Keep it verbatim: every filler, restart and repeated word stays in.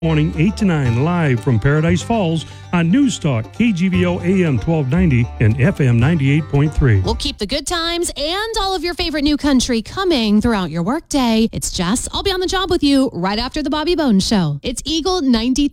Morning eight to nine, live from Paradise Falls on News Talk, K G V O A M twelve ninety and F M ninety-eight point three. We'll keep the good times and all of your favorite new country coming throughout your workday. It's Jess. I'll be on the job with you right after the Bobby Bones Show. It's Eagle ninety.